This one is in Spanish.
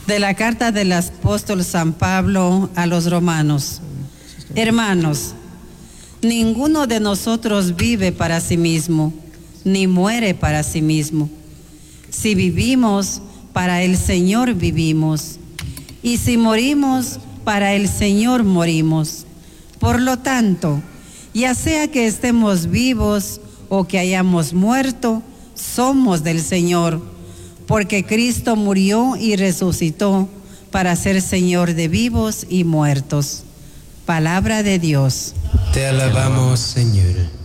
De la carta del apóstol San Pablo a los romanos. Hermanos, ninguno de nosotros vive para sí mismo, ni muere para sí mismo. Si vivimos, para el Señor vivimos, y si morimos, para el Señor morimos. Por lo tanto, ya sea que estemos vivos o que hayamos muerto, somos del Señor, porque Cristo murió y resucitó para ser Señor de vivos y muertos. Palabra de Dios. Te alabamos, Señor.